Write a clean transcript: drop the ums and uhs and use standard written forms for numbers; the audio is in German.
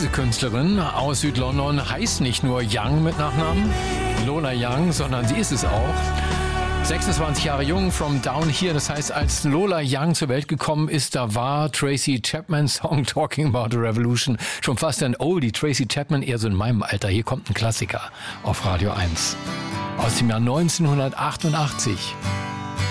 Diese Künstlerin aus Südlondon heißt nicht nur Young mit Nachnamen, Lola Young, sondern sie ist es auch. 26 Jahre jung, from down here. Das heißt, als Lola Young zur Welt gekommen ist, da war Tracy Chapman's Song Talking About the Revolution schon fast ein Oldie. Tracy Chapman eher so in meinem Alter. Hier kommt ein Klassiker auf Radio 1 aus dem Jahr 1988.